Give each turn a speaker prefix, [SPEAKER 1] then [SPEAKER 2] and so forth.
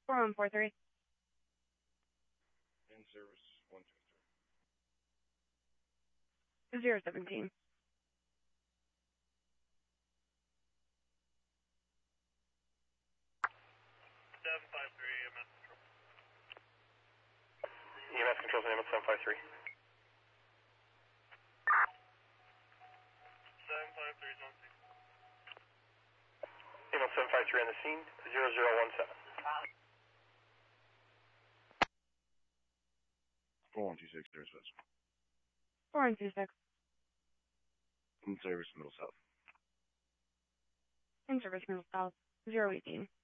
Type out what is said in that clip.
[SPEAKER 1] 4143.
[SPEAKER 2] In service
[SPEAKER 1] 017.
[SPEAKER 3] EMS control's name at 753.
[SPEAKER 4] 753 is on scene.
[SPEAKER 3] EMS 753 on the scene, 0017.
[SPEAKER 2] 4126, there's this.
[SPEAKER 1] 4126.
[SPEAKER 2] In service Middle South.
[SPEAKER 1] In service Middle South. 018.